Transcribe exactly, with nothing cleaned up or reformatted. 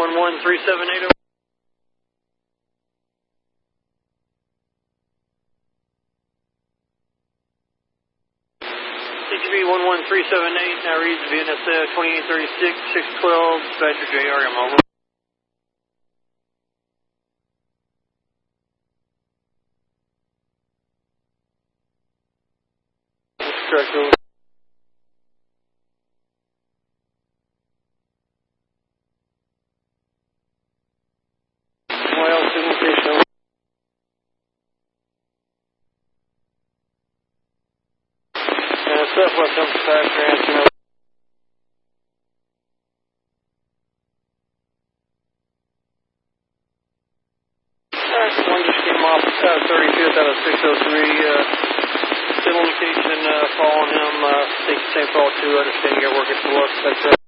one one three seven eight. C G B one one three seven eight, now reads V N S F twenty-eight thirty-six, six twelve, Badger J R M over. Correct, over. Well, signal station over. And Southwest Emphasize transfer over. Alright, one just came off uh, thirty-fifth out of six oh three. Uh, still indication uh, following him. Uh, take Saint Paul two, understanding you're working for us. That's uh,